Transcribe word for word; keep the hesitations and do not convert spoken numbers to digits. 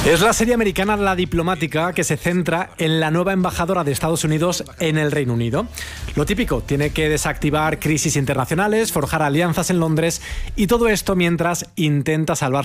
Es la serie americana La Diplomática, que se centra en la nueva embajadora de Estados Unidos en el Reino Unido. Lo típico, tiene que desactivar crisis internacionales, forjar alianzas en Londres y todo esto mientras intenta salvar